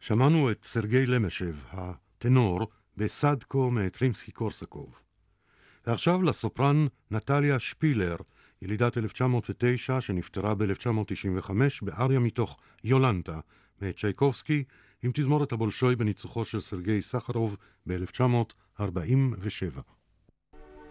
שמענו את סרגי למשב, הטנור, בסדקו מטרינסקי-קורסקוב. ועכשיו לסופרן נטליה שפילר, ילידת 1909 שנפטרה ב-1995 באריה מתוך יולנטה מצ'ייקובסקי, עם תזמורת הבולשוי בניצוחו של סרגי סחרוב ב-1947.